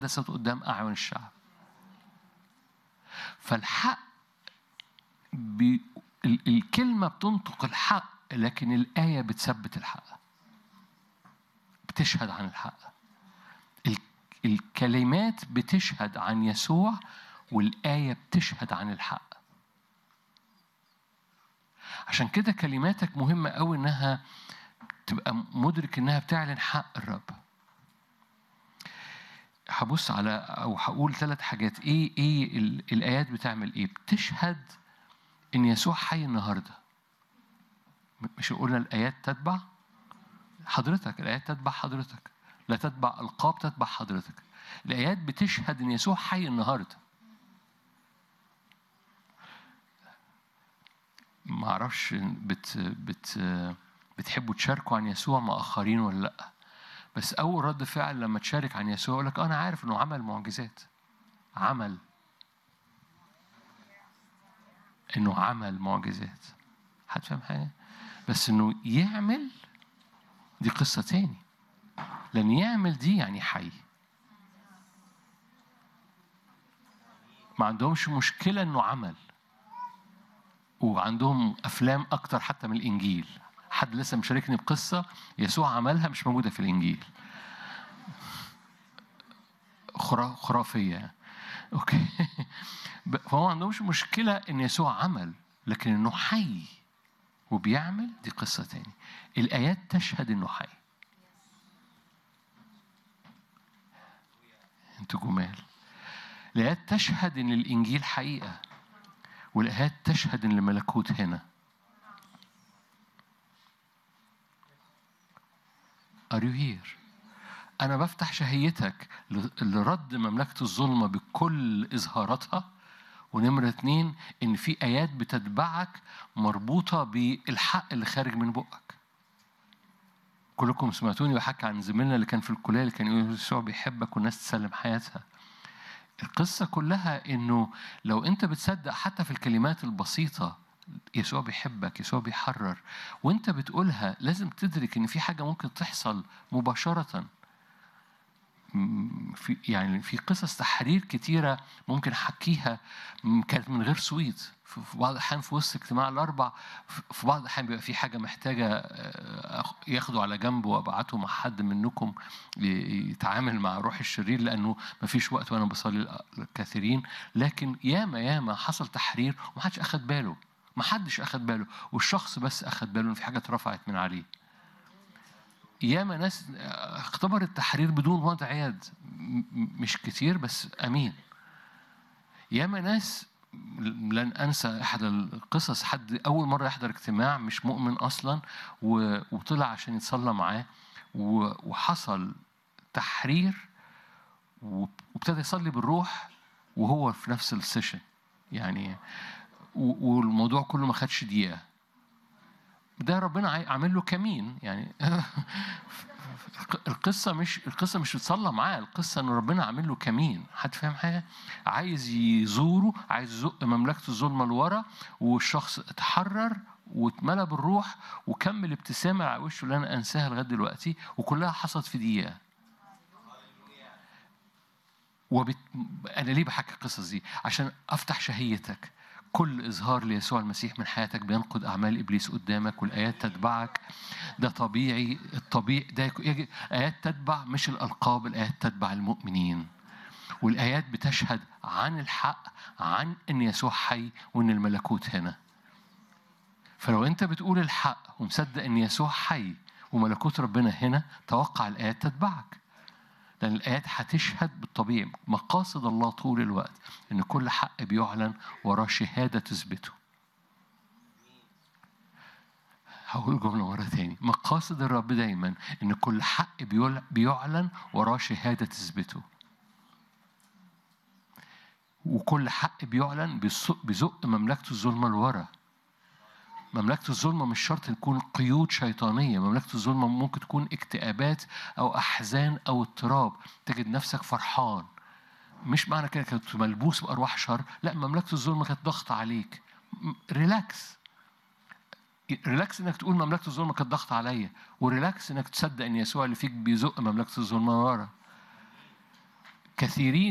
حدثت قدام أعين الشعب. فالحق الكلمة بتنطق الحق، لكن الآية بتثبت الحق، بتشهد عن الحق. الكلمات بتشهد عن يسوع، والآية بتشهد عن الحق. عشان كده كلماتك مهمة أوي إنها تبقى مدرك إنها بتعلن حق الرب. هبص على أو هقول 3 حاجات. إيه الآيات بتعمل إيه؟ بتشهد إن يسوع حي النهاردة. مش قلنا الآيات تتبع حضرتك، الآيات تتبع حضرتك، لا تتبع ألقاب، تتبع حضرتك. الآيات بتشهد إن يسوع حي النهاردة. ما أعرفش بتحبوا تشاركوا عن يسوع مع آخرين ولا لأ، بس أول رد فعل لما تشارك عن يسوع يقول لك أنا عارف إنه عمل معجزات. إنه عمل معجزات. هتفهم حاجة؟ بس إنه يعمل دي قصة تاني، لأن يعمل دي يعني حي. ما عندهمش مشكلة إنه عمل، وعندهم أفلام أكتر حتى من الإنجيل. حد لسه مشاركني بقصة يسوع عملها مش موجودة في الإنجيل، خرافية. أوكي. فهو ما عندهمش مشكلة إن يسوع عمل، لكن إنه حي وبيعمل دي قصة تاني. الآيات تشهد إنه حي. أنتوا جمال. الآيات تشهد إن الإنجيل حقيقة، والآيات تشهد إن الملكوت هنا. Are you here؟ أنا بفتح شهيتك لرد مملكة الظلمة بكل إظهاراتها. ونمرة 2 إن في آيات بتتبعك مربوطة بالحق اللي خارج من بقك. كلكم سمعتوني بحكي عن زميلنا اللي كان في الكلية اللي كان يقول يسوع بيحبك والناس تسلم حياتها. القصة كلها إنه لو أنت بتصدق حتى في الكلمات البسيطة يسوع بيحبك، يسوع بيحرر، وأنت بتقولها لازم تدرك إن في حاجة ممكن تحصل مباشرة. في قصص تحرير كتيرة ممكن أحكيها كانت من غير صويت. في بعض الأحيان في وسط اجتماع الأربع، في بعض الأحيان بيبقى في حاجة محتاجة ياخدوا على جنب وأبعته مع حد منكم يتعامل مع روح الشرير، لأنه مفيش وقت وأنا بصلي الكثيرين. لكن ياما حصل تحرير ومحدش أخد باله، محدش أخد باله، والشخص بس أخد باله إن في حاجة اترفعت من عليه. ياما ناس اختبر التحرير بدون وضع يد، مش كتير بس أمين. ياما ناس لن أنسى أحد القصص، حد أول مرة يحضر اجتماع مش مؤمن أصلا وطلع عشان يتصلى معاه، وحصل تحرير وابتدى يصلي بالروح وهو في نفس السيشن يعني، والموضوع كله ما خدش دقيقة. ده ربنا عامل له كمين يعني. القصة مش بتصلى معاه، القصة إنه ربنا عامل له كمين. حد فاهم حاجة؟ عايز يزوره، عايز يزق مملكة الظلمة لورا، والشخص اتحرر واتملى بالروح وكمل ابتسامة على وشه اللي أنا أنساها لغاية دلوقتي، وكلها حصلت في دقيقة. أنا ليه بحكي القصص دي؟ عشان أفتح شهيتك. كل إظهار ليسوع المسيح من حياتك بينقض أعمال إبليس قدامك، والآيات تتبعك. ده طبيعي. ده آيات تتبع مش الألقاب، الآيات تتبع المؤمنين، والآيات بتشهد عن الحق، عن إن يسوع حي وإن الملكوت هنا. فلو أنت بتقول الحق ومصدق إن يسوع حي وملكوت ربنا هنا، توقع الآيات تتبعك، لأن الآيات هتشهد بالطبيعي. مقاصد الله طول الوقت إن كل حق بيعلن وراه شهادة تثبته. هقول جملة مرة تاني. مقاصد الرب دايما إن كل حق بيعلن وراه شهادة تثبته، وكل حق بيعلن بيزق مملكة الظلمة لورا. مملكة الظلمة مش شرط تكون قيود شيطانية. مملكة الظلمة ممكن تكون اكتئابات أو أحزان أو اضطراب، تجد نفسك فرحان. مش معنى كده كنت ملبوس بأرواح شر، لا، مملكة الظلمة كانت ضغط عليك. ريلاكس انك تقول مملكة الظلمة كانت ضغط عليا، وريلاكس انك تصدق ان يسوع اللي فيك بيزق مملكة الظلمة ورا. كثيرين